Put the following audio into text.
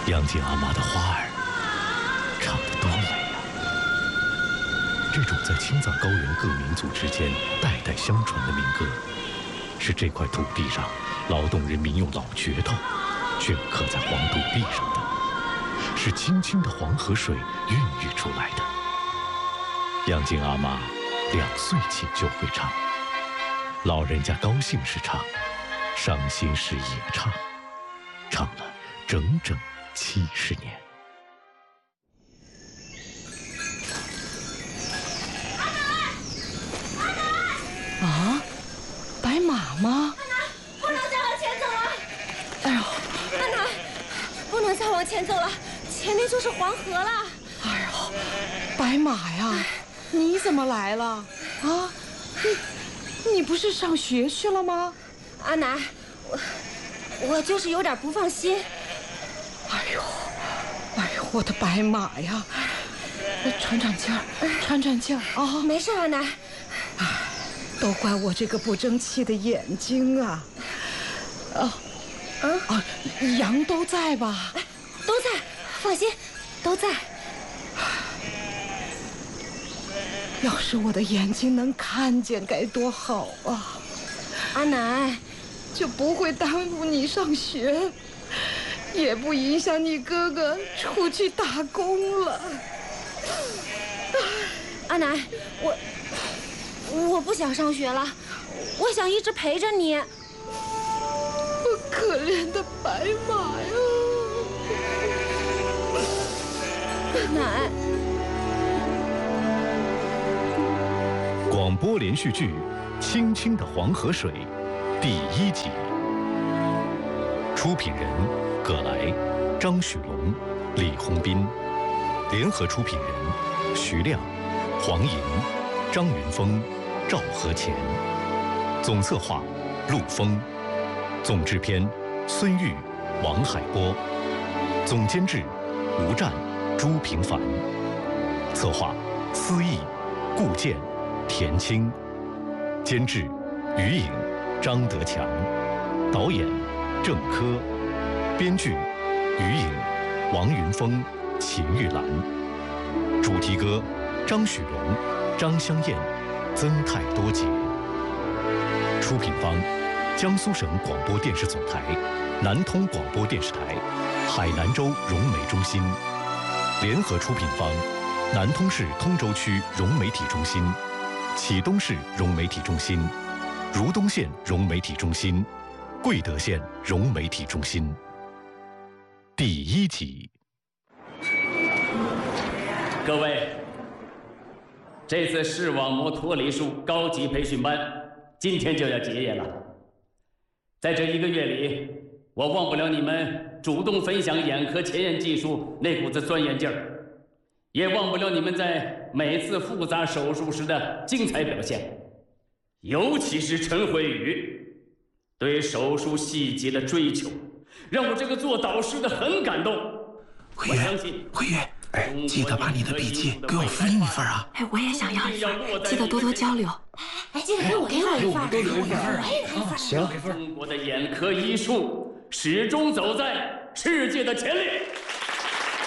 杨泾阿妈的花儿唱得多美呀！这种在青藏高原各民族之间代代相传的民歌，是这块土地上劳动人民用老镢头镌刻在黄土地上的，是清清的黄河水孕育出来的。杨泾阿妈2岁起就会唱，老人家高兴时唱，伤心时也唱，唱了整整70年。 啊，白马吗？ 阿南，不能再往前走了！ 哎呦， 阿南，不能再往前走了，前面就是黄河了。 哎呦，白马呀，你怎么来了？啊，你不是上学去了吗？ 阿南，我就是有点不放心。 哎呦，我的白马呀，喘喘气儿，喘喘气儿啊！ 没事，阿南。 哎，都怪我这个不争气的眼睛啊！羊都在吧？ 都在，放心，都在。 要是我的眼睛能看见，该多好啊！ 阿南， 就不会耽误你上学，也不影响你哥哥出去打工了。 阿南，我不想上学了，我想一直陪着你。 我可怜的白马呀！ 阿南。 广播连续剧《清清的黄河水》第1集，出品人葛莱、张许龙、李洪斌，联合出品人徐亮、黄莹、张云峰、赵和乾，总策划陆峰，总制片孙玉、王海波，总监制吴战、朱平凡，策划司义、顾健、田青，监制于颖、张德强，导演郑科，编剧于颖、王云峰、秦玉兰，主题歌张许龙、张香燕、曾泰多杰。出品方江苏省广播电视总台、南通广播电视台、海南州融媒中心。联合出品方南通市通州区融媒体中心、启东市融媒体中心、如东县融媒体中心、贵德县融媒体中心。第1集。 各位，这次视网膜脱离术高级培训班今天就要结业了。在这1个月里，我忘不了你们主动分享眼科前沿技术那股子钻研劲儿，也忘不了你们在每次复杂手术时的精彩表现，尤其是陈慧宇对手术细节的追求，让我这个做导师的很感动。 慧宇，记得把你的笔记给我分一份啊！ 我也想要一份，记得多多交流。 记得给我一份， 都留一份啊！行， 中国的眼科医术始终走在世界的前列。